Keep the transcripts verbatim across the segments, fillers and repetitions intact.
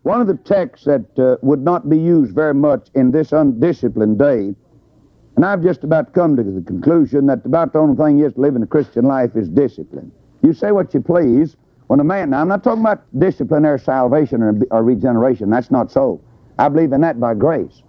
One of the texts that uh, would not be used very much in this undisciplined day, and I've just about come to the conclusion that about the only thing is to live in a Christian life is discipline. You say what you please. When a man, now I'm not talking about disciplinary salvation or, or regeneration. That's not so. I believe in that by grace.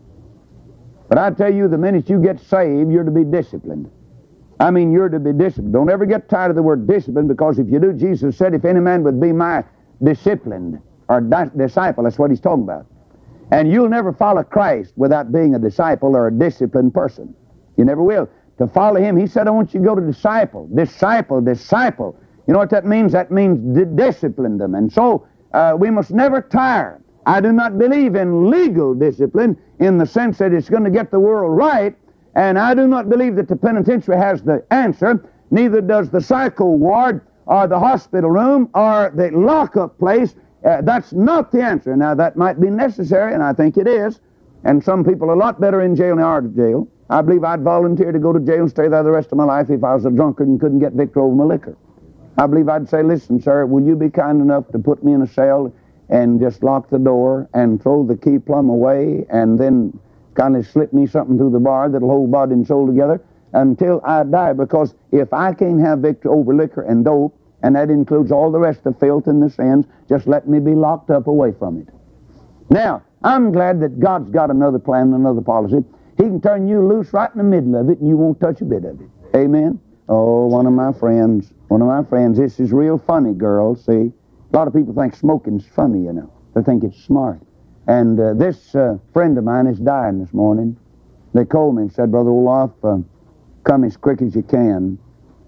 But I tell you, the minute you get saved, you're to be disciplined. I mean, you're to be disciplined. Don't ever get tired of the word discipline, because if you do, Jesus said, if any man would be my disciplined or di- disciple, that's what he's talking about. And you'll never follow Christ without being a disciple or a disciplined person. You never will. To follow him, he said, I want you to go to disciple, disciple, disciple. You know what that means? That means di- discipline them. And so uh, we must never tire. I do not believe in legal discipline in the sense that it's going to get the world right, and I do not believe that the penitentiary has the answer. Neither does the psycho ward or the hospital room or the lockup place. Uh, that's not the answer. Now, that might be necessary, and I think it is, and some people are a lot better in jail than they are in jail. I believe I'd volunteer to go to jail and stay there the rest of my life if I was a drunkard and couldn't get victory over my liquor. I believe I'd say, listen, sir, will you be kind enough to put me in a cell and just lock the door and throw the key plumb away and then kind of slip me something through the bar that'll hold body and soul together until I die? Because if I can't have victory over liquor and dope, and that includes all the rest of the filth and the sins, just let me be locked up away from it. Now, I'm glad that God's got another plan, another policy. He can turn you loose right in the middle of it and you won't touch a bit of it. Amen? Oh, one of my friends, one of my friends, this is real funny, girls, see? A lot of people think smoking's funny, you know. They think it's smart. And uh, this uh, friend of mine is dying this morning. They called me and said, Brother Olaf, uh, come as quick as you can.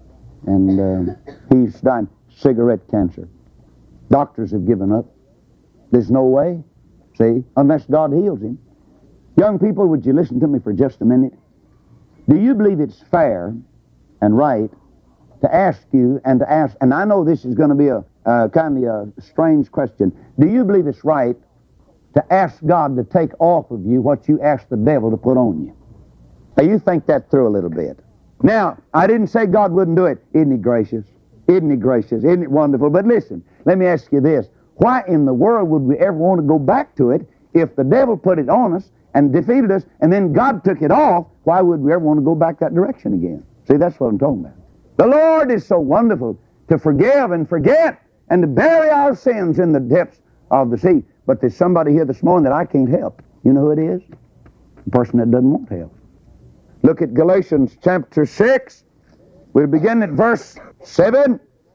And uh, he's dying cigarette cancer. Doctors have given up. There's no way, see, unless God heals him. Young people, would you listen to me for just a minute? Do you believe it's fair and right to ask you and to ask, and I know this is going to be a uh, kind of a strange question, do you believe it's right to ask God to take off of you what you asked the devil to put on you? Now, you think that through a little bit. Now, I didn't say God wouldn't do it. Isn't he gracious? Isn't he gracious? Isn't it wonderful? But listen, let me ask you this. Why in the world would we ever want to go back to it if the devil put it on us and defeated us and then God took it off? Why would we ever want to go back that direction again? See, that's what I'm talking about. The Lord is so wonderful to forgive and forget and to bury our sins in the depths of the sea. But there's somebody here this morning that I can't help. You know who it is? The person that doesn't want help. Look at Galatians chapter six. We'll begin at verse seven.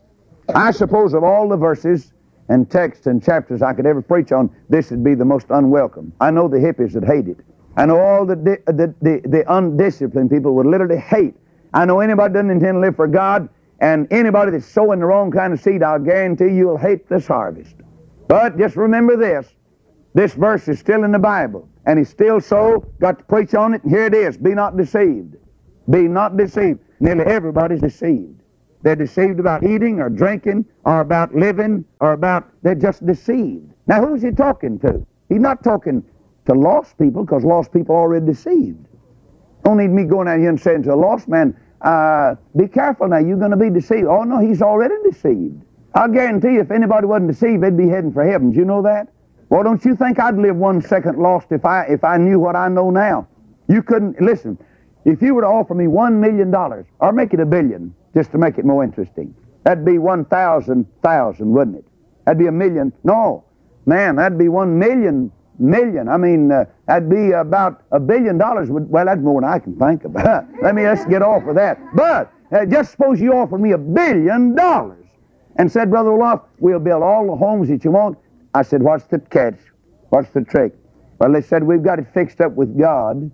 I suppose of all the verses and texts and chapters I could ever preach on, this would be the most unwelcome. I know the hippies that hate it. I know all the, di- the, the, the undisciplined people would literally hate. I know anybody that doesn't intend to live for God, and anybody that's sowing the wrong kind of seed, I'll guarantee you'll hate this harvest. But just remember this. This verse is still in the Bible, and it's still so. Got to preach on it, and here it is. Be not deceived. Be not deceived. Nearly everybody's deceived. They're deceived about eating or drinking or about living or about, they're just deceived. Now, who's he talking to? He's not talking to lost people, because lost people are already deceived. Don't need me going out here and saying to a lost man, uh, be careful now, you're going to be deceived. Oh, no, he's already deceived. I'll guarantee you, if anybody wasn't deceived, they'd be heading for heaven. Do you know that? Well, don't you think I'd live one second lost if I if I knew what I know now? You couldn't, listen, if you were to offer me one million dollars, or make it a billion, just to make it more interesting, that'd be one thousand thousand, wouldn't it? That'd be a million. No, man, that'd be one million million. I mean, uh, that'd be about a billion dollars. Would, well, that's more than I can think about. Let me let's get off of that. But uh, just suppose you offered me a billion dollars and said, Brother Olaf, we'll build all the homes that you want. I said, what's the catch? What's the trick? Well, they said, we've got it fixed up with God.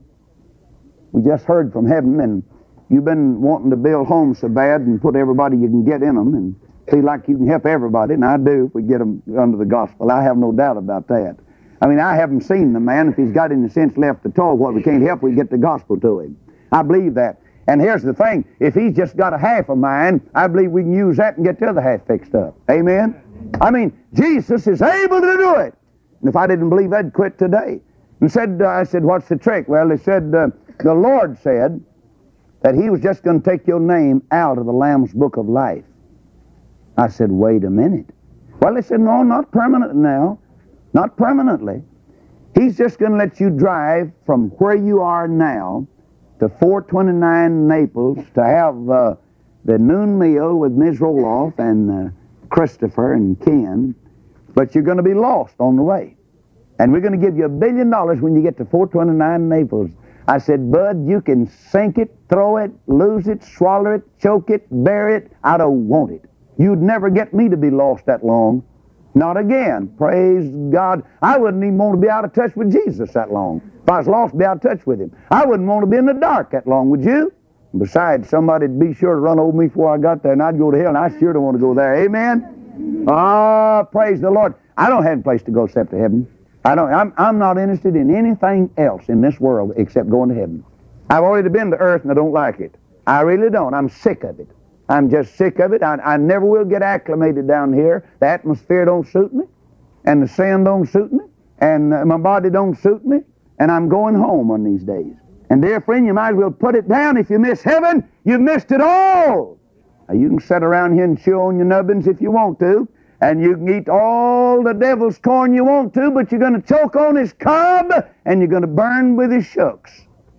We just heard from heaven, and you've been wanting to build homes so bad and put everybody you can get in them and feel like you can help everybody, and I do if we get them under the gospel. I have no doubt about that. I mean, I haven't seen the man. If he's got any sense left at all, what we can't help, we get the gospel to him. I believe that. And here's the thing. If he's just got a half of mine, I believe we can use that and get the other half fixed up. Amen? I mean, Jesus is able to do it. And if I didn't believe, I'd quit today. And said, uh, I said, what's the trick? Well, they said, uh, the Lord said that he was just going to take your name out of the Lamb's Book of Life. I said, wait a minute. Well, they said, no, not permanent now. not permanently. He's just going to let you drive from where you are now to four twenty-nine Naples to have uh, the noon meal with Miz Roloff and uh, Christopher and Ken, but you're going to be lost on the way. And we're going to give you a billion dollars when you get to four twenty-nine Naples. I said, Bud, you can sink it, throw it, lose it, swallow it, choke it, bury it. I don't want it. You'd never get me to be lost that long. Not again. Praise God. I wouldn't even want to be out of touch with Jesus that long. If I was lost, be out of touch with Him. I wouldn't want to be in the dark that long, would you? Besides, somebody'd be sure to run over me before I got there, and I'd go to hell, and I sure don't want to go there. Amen? Ah, praise the Lord. I don't have a place to go except to heaven. I don't, I'm, I'm not interested in anything else in this world except going to heaven. I've already been to earth, and I don't like it. I really don't. I'm sick of it. I'm just sick of it. I, I never will get acclimated down here. The atmosphere don't suit me, and the sin don't suit me, and uh, my body don't suit me, and I'm going home one of these days. And dear friend, you might as well put it down. If you miss heaven, you've missed it all. Now, you can sit around here and chew on your nubbins if you want to, and you can eat all the devil's corn you want to, but you're going to choke on his cob, and you're going to burn with his shucks.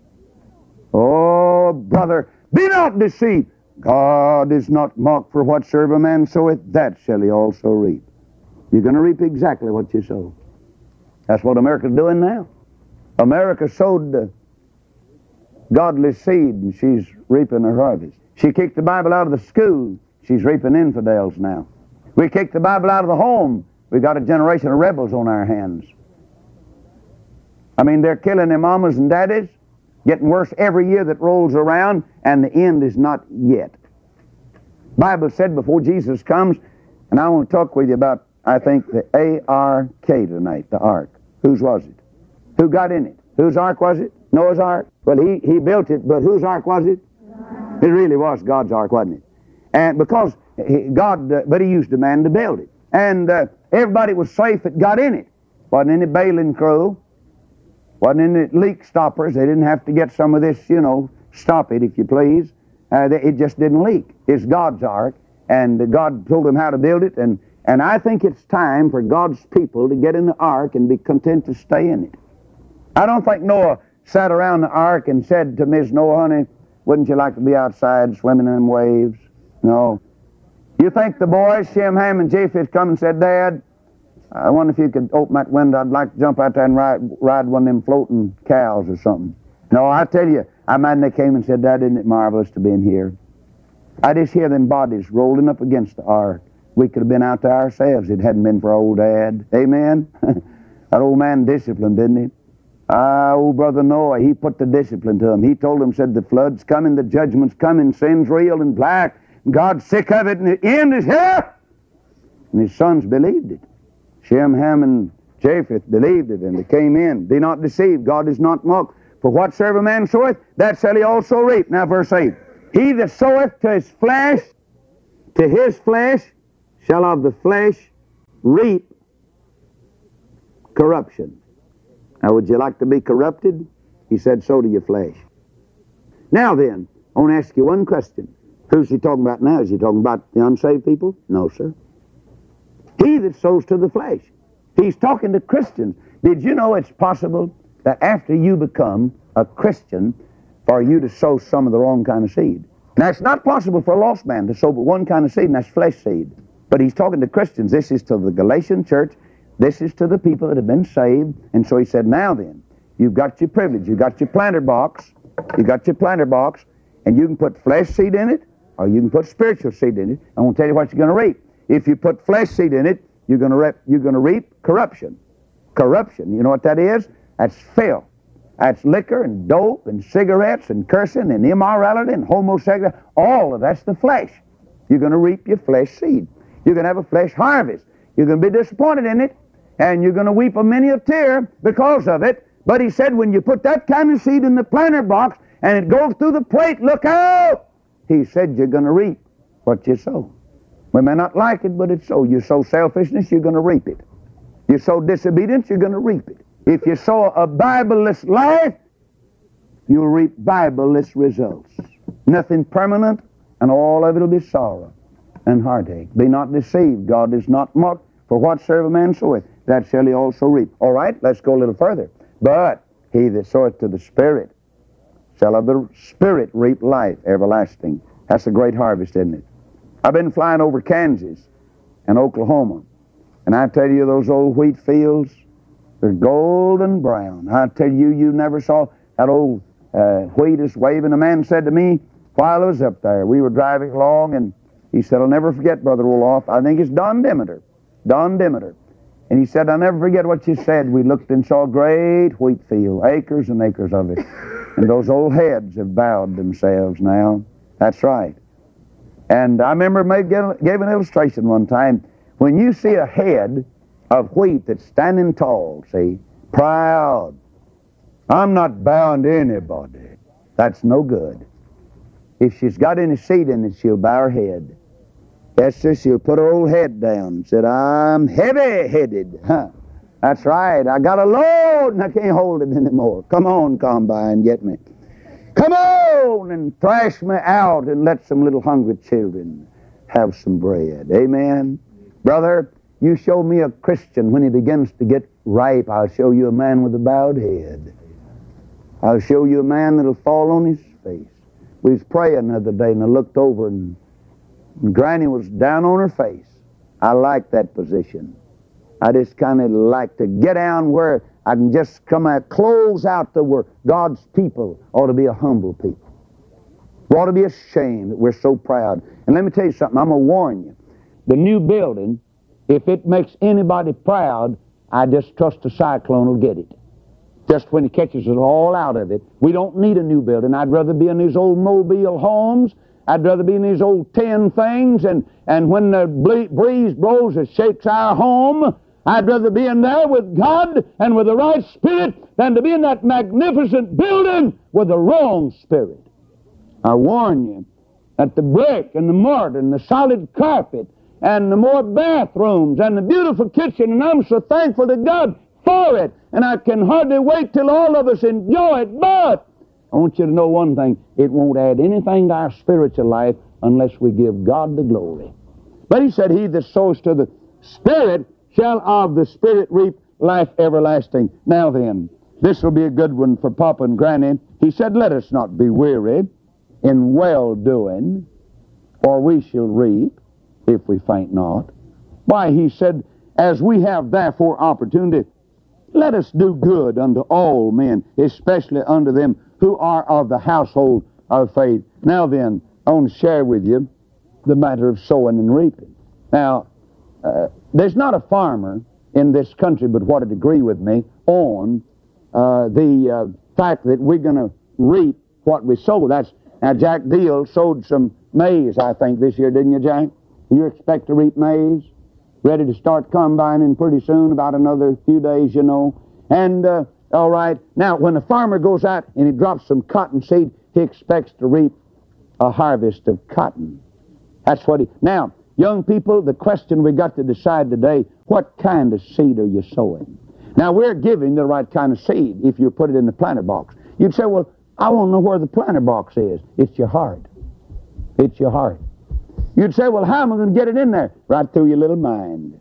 Oh, brother, be not deceived. God is not mocked, for whatsoever a man soweth, that shall he also reap. You're going to reap exactly what you sow. That's what America's doing now. America sowed the godly seed, and she's reaping her harvest. She kicked the Bible out of the school. She's reaping infidels now. We kicked the Bible out of the home. We've got a generation of rebels on our hands. I mean, they're killing their mamas and daddies, getting worse every year that rolls around, and the end is not yet. Bible said before Jesus comes, and I want to talk with you about, I think, the A R K tonight, the ark. Whose was it? Who got in it? Whose ark was it? Noah's ark? Well, he, he built it, but whose ark was it? It really was God's ark, wasn't it? And because he, God, uh, but he used a man to build it. And uh, everybody was safe that got in it. Wasn't any bailing crew. Wasn't any leak stoppers. They didn't have to get some of this, you know, stop it, if you please. Uh, they, it just didn't leak. It's God's ark, and uh, God told them how to build it. And, and I think it's time for God's people to get in the ark and be content to stay in it. I don't think Noah sat around the ark and said to Miss Noah, honey, wouldn't you like to be outside swimming in them waves? No. You think the boys, Shem, Ham, and Japheth, come and said, Dad, I wonder if you could open that window. I'd like to jump out there and ride, ride one of them floating cows or something. No, I tell you, I imagine they came and said, Dad, isn't it marvelous to be in here? I just hear them bodies rolling up against the ark. We could have been out there ourselves if it hadn't been for old Dad. Amen? That old man disciplined, didn't he? Ah, old brother Noah, he put the discipline to him. He told him, said, the flood's coming, the judgment's coming, sin's real and black. God's sick of it, and the end is here. And his sons believed it. Shem, Ham, and Japheth believed it, and they came in. Be not deceived, God is not mocked. For whatsoever man soweth, that shall he also reap. Now verse eight. He that soweth to his flesh, to his flesh, shall of the flesh reap corruption. Now, would you like to be corrupted? He said, sow to your flesh. Now then, I want to ask you one question. Who's he talking about now? Is he talking about the unsaved people? No, sir. He that sows to the flesh. He's talking to Christians. Did you know it's possible that after you become a Christian, for you to sow some of the wrong kind of seed? Now, it's not possible for a lost man to sow but one kind of seed, and that's flesh seed. But he's talking to Christians. This is to the Galatian church. This is to the people that have been saved. And so he said, now then, you've got your privilege. You've got your planter box. You've got your planter box, and you can put flesh seed in it, or you can put spiritual seed in it. I won't tell you what you're going to reap. If you put flesh seed in it, you're going to reap, you're going to reap corruption. Corruption, you know what that is? That's filth. That's liquor and dope and cigarettes and cursing and immorality and homosexuality. All of that's the flesh. You're going to reap your flesh seed. You're going to have a flesh harvest. You're going to be disappointed in it, and you're going to weep a many a tear because of it. But he said, when you put that kind of seed in the planter box and it goes through the plate, look out! He said, you're going to reap what you sow. We may not like it, but it's so. You sow selfishness, you're going to reap it. You sow disobedience, you're going to reap it. If you sow a Bible-less life, you'll reap Bible-less results. Nothing permanent, and all of it will be sorrow and heartache. Be not deceived. God is not mocked. For whatsoever man soweth, that shall he also reap. All right, let's go a little further. But he that soweth to the Spirit shall of the Spirit reap life everlasting. That's a great harvest, isn't it? I've been flying over Kansas and Oklahoma, and I tell you, those old wheat fields, they're golden brown. I tell you, you never saw that old uh, wheat is waving. A man said to me while I was up there, we were driving along, and he said, I'll never forget, Brother Roloff, I think it's Don Demeter, Don Demeter. And he said, I'll never forget what you said. We looked and saw a great wheat field, acres and acres of it. And those old heads have bowed themselves now. That's right. And I remember I gave an illustration one time. When you see a head of wheat that's standing tall, see, proud, I'm not bowing to anybody. That's no good. If she's got any seed in it, she'll bow her head. Yes, sir, she'll put her old head down and said, I'm heavy-headed. Huh. That's right. I got a load and I can't hold it anymore. Come on, combine, get me. Come on and thrash me out and let some little hungry children have some bread. Amen. Brother, you show me a Christian when he begins to get ripe. I'll show you a man with a bowed head. I'll show you a man that'll fall on his face. We was praying the other day and I looked over and, and Granny was down on her face. I like that position. I just kind of like to get down where I can just come out, close out to where God's people ought to be a humble people. We ought to be ashamed that we're so proud. And let me tell you something, I'm going to warn you. The new building, if it makes anybody proud, I just trust the cyclone will get it. Just when it catches it all out of it. We don't need a new building. I'd rather be in these old mobile homes. I'd rather be in these old tin things. And, and when the breeze blows, it shakes our home. I'd rather be in there with God and with the right spirit than to be in that magnificent building with the wrong spirit. I warn you that the brick and the mortar and the solid carpet and the more bathrooms and the beautiful kitchen, and I'm so thankful to God for it, and I can hardly wait till all of us enjoy it, but I want you to know one thing, it won't add anything to our spiritual life unless we give God the glory. But he said, he that sows to the Spirit shall of the Spirit reap life everlasting. Now then, this will be a good one for Papa and Granny. He said, let us not be weary in well-doing, for we shall reap if we faint not. Why, he said, as we have therefore opportunity, let us do good unto all men, especially unto them who are of the household of faith. Now then, I want to share with you the matter of sowing and reaping. Now, uh, there's not a farmer in this country but what would agree with me on uh, the uh, fact that we're going to reap what we sow. That's, now, Jack Deal sowed some maize, I think, this year, didn't you, Jack? You expect to reap maize? Ready to start combining pretty soon, about another few days, you know. And, uh, all right, now, when a farmer goes out and he drops some cotton seed, he expects to reap a harvest of cotton. That's what he... Now, young people, the question we got to decide today, what kind of seed are you sowing? Now, we're giving the right kind of seed if you put it in the planter box. You'd say, well, I want to know where the planter box is. It's your heart. It's your heart. You'd say, well, how am I going to get it in there? Right through your little mind.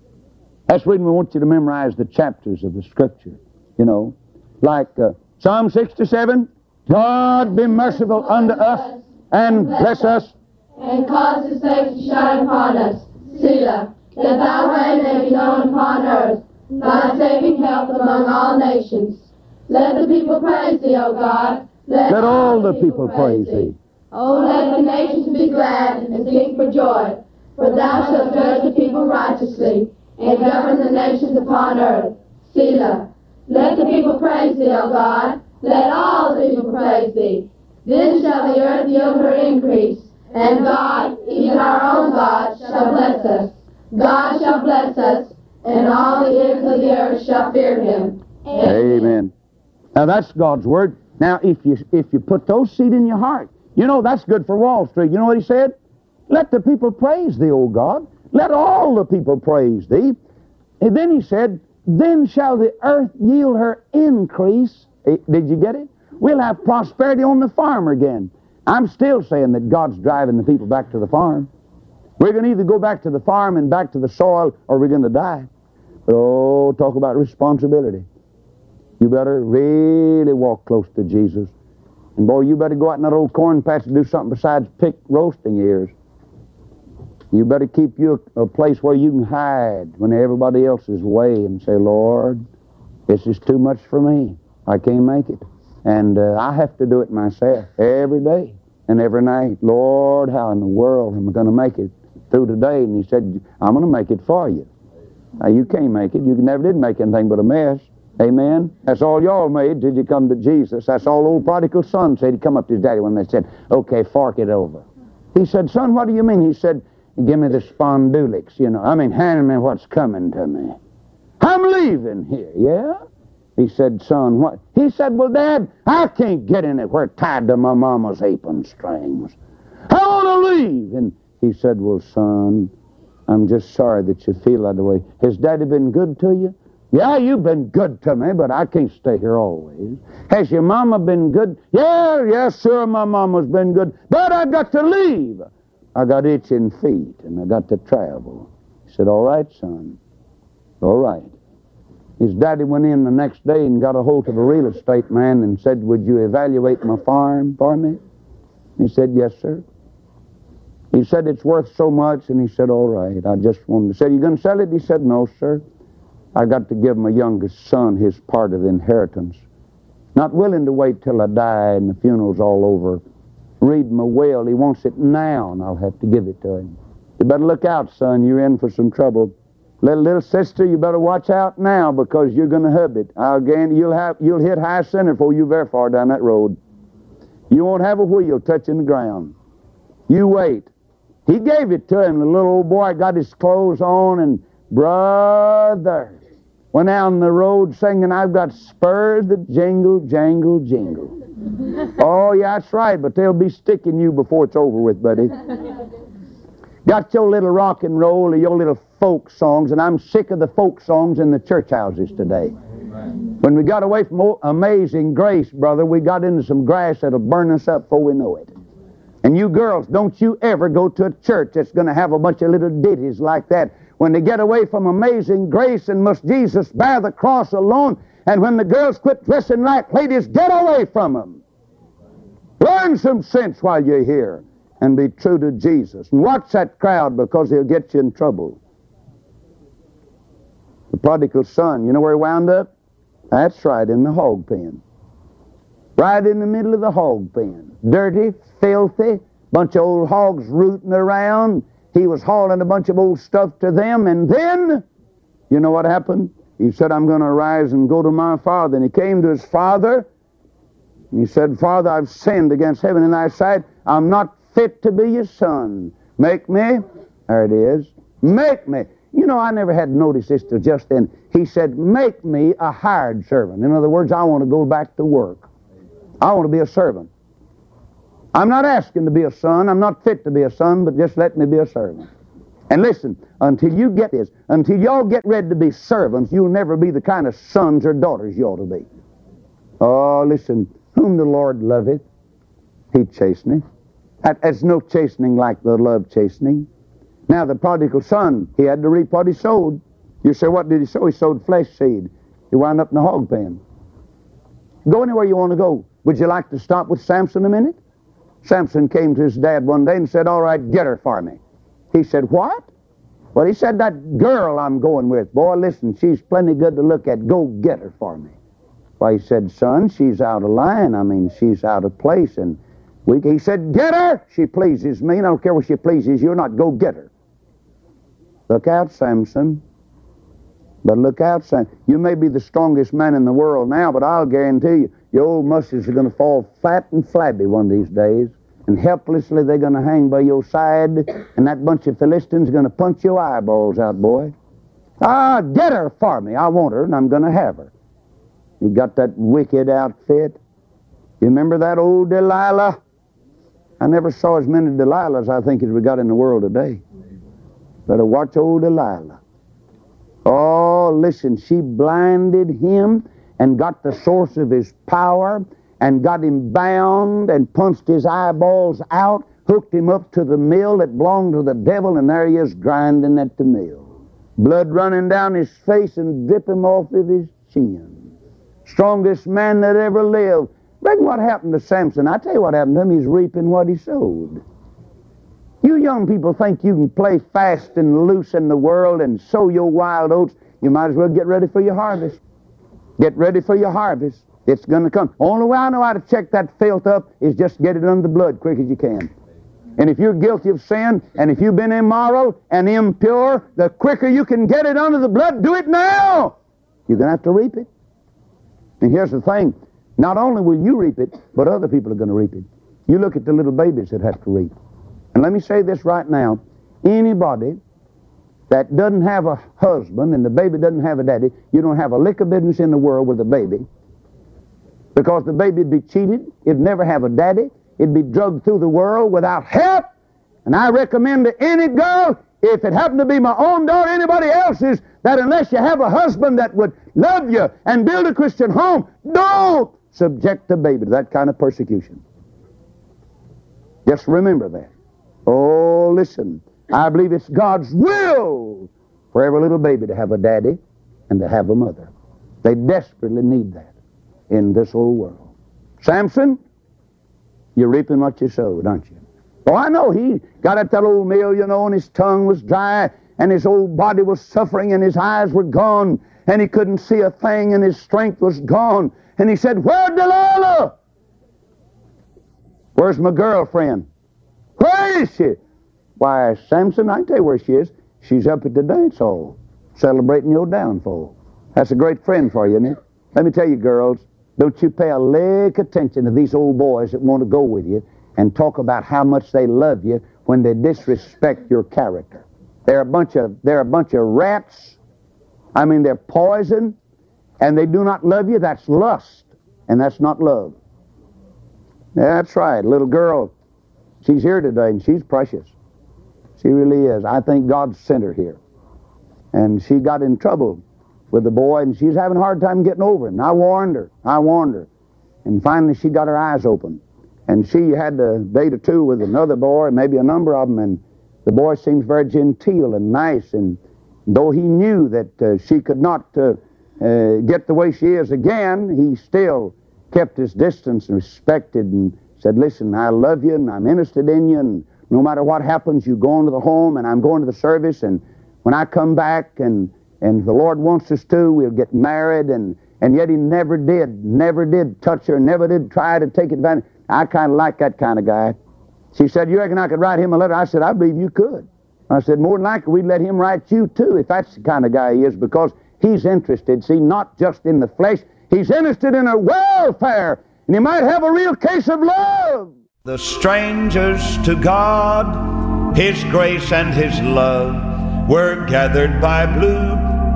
That's the reason we want you to memorize the chapters of the Scripture, you know. Like uh, Psalm sixty-seven, God be merciful unto us and bless us. And cause his face to shine upon us. Selah, that thy way may be known upon earth, thy saving help among all nations. Let the people praise thee, O God. Let, let all the people praise thee. O let the nations be glad and sing for joy, for thou shalt judge the people righteously, and govern the nations upon earth. Selah. Let the people praise thee, O God. Let all the people praise thee. Then shall the earth yield her increase, and God, even our own God, shall bless us. God shall bless us, and all the ends of the earth shall fear him. Amen. Amen. Now that's God's word. Now if you if you put those seed in your heart, you know that's good for Wall Street. You know what he said? Let the people praise thee, O God. Let all the people praise thee. And then he said, then shall the earth yield her increase. Did you get it? We'll have prosperity on the farm again. I'm still saying that God's driving the people back to the farm. We're going to either go back to the farm and back to the soil, or we're going to die. But oh, talk about responsibility. You better really walk close to Jesus. And boy, you better go out in that old corn patch and do something besides pick roasting ears. You better keep you a, a place where you can hide when everybody else is away and say, Lord, this is too much for me. I can't make it. And uh, I have to do it myself every day and every night. Lord, how in the world am I going to make it through today? And he said, I'm going to make it for you. Now, you can't make it. You never did make anything but a mess. Amen? That's all y'all made till you come to Jesus. That's all old prodigal son said. He'd come up to his daddy when they said, okay, fork it over. He said, son, what do you mean? He said, give me the spondulics, you know. I mean, hand me what's coming to me. I'm leaving here, yeah? He said, son, what? He said, well, Dad, I can't get anywhere tied to my mama's apron strings. I want to leave. And he said, well, son, I'm just sorry that you feel that way. Has Daddy been good to you? Yeah, you've been good to me, but I can't stay here always. Has your mama been good? Yeah, yes, sure, my mama's been good, but I got to leave. I got itching feet, and I got to travel. He said, all right, son, all right. His daddy went in the next day and got a hold of a real estate man and said, would you evaluate my farm for me? He said, yes, sir. He said, it's worth so much, and he said, all right, I just wanted to say, you going to sell it? He said, no, sir. I got to give my youngest son his part of the inheritance. Not willing to wait till I die and the funeral's all over. Read my will. He wants it now, and I'll have to give it to him. You better look out, son. You're in for some trouble. Little, little sister, you better watch out now because you're going to hub it. I'll guarantee you'll, have, you'll hit high center before you're very far down that road. You won't have a wheel touching the ground. You wait. He gave it to him. The little old boy got his clothes on and, brother, went down the road singing, I've got spurs that jingle, jangle, jingle. Oh, yeah, that's right, but they'll be sticking you before it's over with, buddy. Got your little rock and roll or your little folk songs, and I'm sick of the folk songs in the church houses today. Amen. When we got away from Amazing Grace, brother, we got into some grass that'll burn us up before we know it. And you girls, don't you ever go to a church that's going to have a bunch of little ditties like that. When they get away from Amazing Grace and must Jesus bear the cross alone, and when the girls quit dressing like ladies, get away from them. Learn some sense while you're here and be true to Jesus. And watch that crowd because he'll get you in trouble. The prodigal son, you know where he wound up? That's right, in the hog pen. Right in the middle of the hog pen. Dirty, filthy, bunch of old hogs rooting around. He was hauling a bunch of old stuff to them, and then, you know what happened? He said, I'm going to arise and go to my father. And he came to his father, and he said, Father, I've sinned against heaven and thy sight. I'm not fit to be your son. Make me, there it is, make me. You know, I never had noticed this till just then. He said, make me a hired servant. In other words, I want to go back to work. I want to be a servant. I'm not asking to be a son. I'm not fit to be a son, but just let me be a servant. And listen, until you get this, until y'all get ready to be servants, you'll never be the kind of sons or daughters you ought to be. Oh, listen, whom the Lord loveth, he chasteneth. That, that's no chastening like the love chastening. Now, the prodigal son, he had to reap what he sowed. You say, what did he sow? He sowed flesh seed. He wound up in the hog pen. Go anywhere you want to go. Would you like to stop with Samson a minute? Samson came to his dad one day and said, all right, get her for me. He said, what? Well, he said, that girl I'm going with, boy, listen, she's plenty good to look at. Go get her for me. Well, he said, son, she's out of line. I mean, she's out of place. And we, he said, get her. She pleases me, and I don't care what she pleases you or not. Go get her. Look out, Samson. But look out, Samson. You may be the strongest man in the world now, but I'll guarantee you, your old muscles are going to fall fat and flabby one of these days. And helplessly they're going to hang by your side, and that bunch of Philistines are going to punch your eyeballs out, boy. Ah, get her for me. I want her, and I'm going to have her. He got that wicked outfit. You remember that old Delilah? I never saw as many Delilahs, I think, as we got in the world today. Better watch old Delilah. Oh, listen, she blinded him and got the source of his power and got him bound and punched his eyeballs out, hooked him up to the mill that belonged to the devil, and there he is grinding at the mill. blood running down his face and dripping off of his chin. Strongest man that ever lived. Reckon what happened to Samson? I tell you what happened to him. He's reaping what he sowed. You young people think you can play fast and loose in the world and sow your wild oats. You might as well get ready for your harvest. Get ready for your harvest. It's going to come. Only way I know how to check that filth up is just get it under the blood quick as you can. And if you're guilty of sin, and if you've been immoral and impure, the quicker you can get it under the blood, do it now. You're going to have to reap it. And here's the thing. Not only will you reap it, but other people are going to reap it. You look at the little babies that have to reap. And let me say this right now. Anybody that doesn't have a husband and the baby doesn't have a daddy, you don't have a lick of business in the world with a baby. Because the baby would be cheated, it'd never have a daddy, it'd be drugged through the world without help. And I recommend to any girl, if it happened to be my own daughter, anybody else's, that unless you have a husband that would love you and build a Christian home, don't subject the baby to that kind of persecution. Just remember that. Oh, listen, I believe it's God's will for every little baby to have a daddy and to have a mother. They desperately need that in this old world. Samson, you're reaping what you sowed, aren't you? Oh, I know he got at that old mill, you know, and his tongue was dry, and his whole body was suffering, and his eyes were gone, and he couldn't see a thing, and his strength was gone. And he said, "Where's Delilah? Where's my girlfriend? Where is she?" "Why, Samson, I can tell you where she is. She's up at the dance hall, celebrating your downfall." That's a great friend for you, isn't it? Let me tell you, girls, don't you pay a lick attention to these old boys that want to go with you and talk about how much they love you when they disrespect your character. They're a bunch of, they're a bunch of rats. I mean, they're poison, and they do not love you. That's lust, and that's not love. That's right, little girl. She's here today, and she's precious. She really is. I think God sent her here. And she got in trouble with the boy, and she's having a hard time getting over it. And I warned her. I warned her. And finally she got her eyes open. And she had a date or two with another boy, maybe a number of them, and the boy seems very genteel and nice. And though he knew that uh, she could not uh, uh, get the way she is again, he still kept his distance and respected and said, "Listen, I love you, and I'm interested in you, and no matter what happens, you go into the home, and I'm going to the service, and when I come back, and and if the Lord wants us to, we'll get married." And, and yet he never did, never did touch her, never did try to take advantage. I kind of like that kind of guy. She said, "You reckon I could write him a letter?" I said, "I believe you could." I said, "More than likely, we'd let him write you too, if that's the kind of guy he is, because he's interested, see, not just in the flesh, he's interested in her welfare, and he might have a real case of love." The strangers to God, His grace and His love, were gathered by blue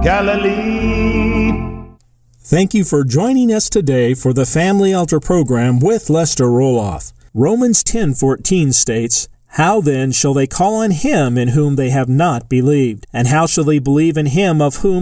Galilee. Thank you for joining us today for the Family Altar program with Lester Roloff. Romans ten fourteen states, "How then shall they call on Him in whom they have not believed? And how shall they believe in Him of whom